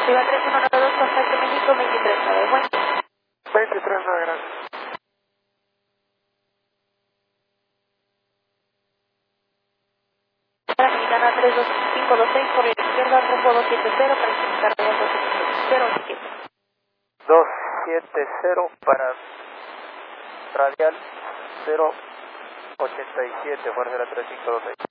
Viva 3192, contacto México 239. Bueno. 239, gracias. Para Mexicana 32526, por la izquierda, rumbo 270, para intentar radial 270. 270 para radial 087, fuerza de la 3526.